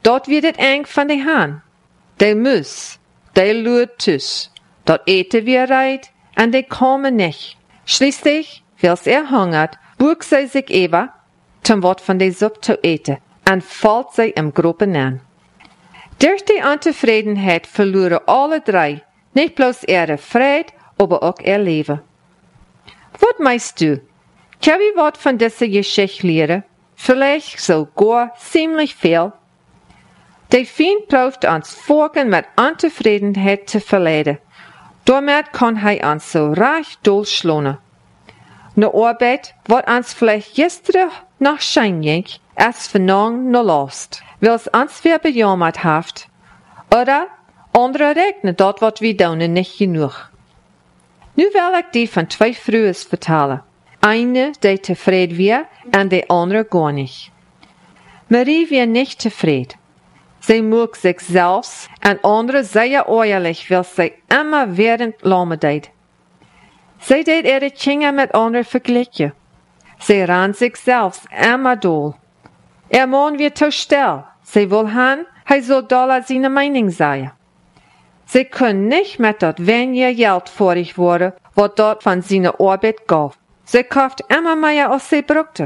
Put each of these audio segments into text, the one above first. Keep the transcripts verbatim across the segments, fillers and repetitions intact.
Dort wird het eng van de haan. De mus, de luurt tus. Dort eten wir reit, en de komen nicht. Schließlich, wils er hungert, buigt zij zich even, zum wat van de soep te eten, en valt zij im groepen aan. Durch die Untevredenheit verloren alle drei, nicht bloß ihre Freude, aber auch ihr Leben. Was meinst du? Kann ich was von dieser Geschichte lernen? Vielleicht sogar ziemlich viel. Der Feind braucht uns Folgen mit Untevredenheit zu verleiden. Damit kann er uns so reich durchschlagen. Ne Arbeit wird uns vielleicht gestern noch scheinbar erst vernang noch lost, weil es uns wieder bejammert hat. Oder andere regnen dort, wat wir doen, nicht genug. Nu will ich die von zwei Frühen vertellen. Eine, die tevreden wir, und die andere gar nicht. Marie wird nicht tevreden. Sie mag sich selbst und andere sehr ehrlich, weil sie immer während Lome deed. Sie deed ihre Kinder mit anderen vergleichen. Sie ran sich selbst immer doll. Ihr Mann wird zu still. Sie will han, hij soll doller seine Meinung sein. Sie können nicht mit dort weniger Geld vorig worden, was dort von seiner Arbeit gab. Sie kauft immer mehr, als sie brauchte.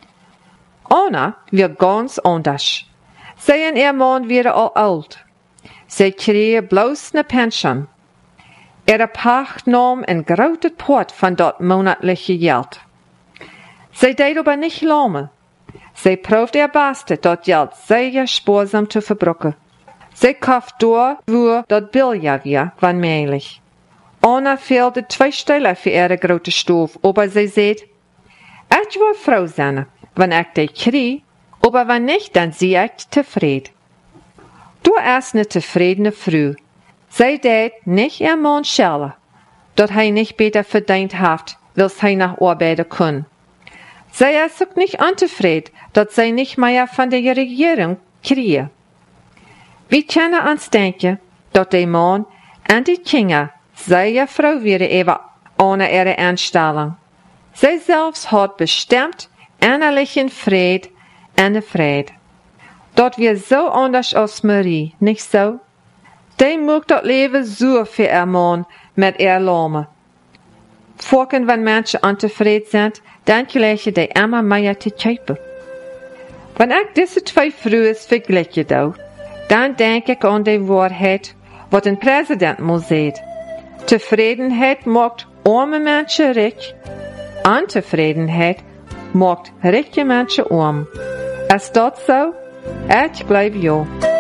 Anna wird ganz anders. Sie und ihr Mann werden all alt. Sie kriegen bloß ne Pension. Ihre Pacht nahm ein großes Port von dort monatliche Geld. Sie deed aber nicht lange. Sie prooft ihr Beste, dort Geld sehr sparsam zu verbrucken. Sie kauft dort, wo dort Billard war, wann möglich. Anna fehlte zwei Stellen für ihre große Stove, aber sie sagt, ich will froh sein, wenn ich die kriege, aber wenn nicht, dann sie ich zufrieden. Du erst eine zufriedene Frau. Sie deed nicht ihr Mann schellen, dort er nicht besser verdient hat, weil sie nach arbeiten kann. Sie ist auch nicht unzufrieden, dass sie nicht mehr von der Regierung kriegen. Wir können uns denken, dass der Mann und die Kinder sehr froh wären eben ohne ihre Einstellung. Sie selbst hat bestimmt innerlichen Frieden und Freude. Dort wir so anders als Marie, nicht so? Die mag das Leben so für ihr Mann mit ihr Lome. Vorken, wenn Menschen unzufrieden sind, dann gleichen die immer mehr zu kämpfen. Wenn ich diese zwei Frühen vergleiche, dann denke ich an die Wahrheit, was ein Präsident muss sehen. Zufriedenheit macht arme Menschen reich, Untufriedenheit macht reiche Menschen arm. Ist das so? Ich glaube ja.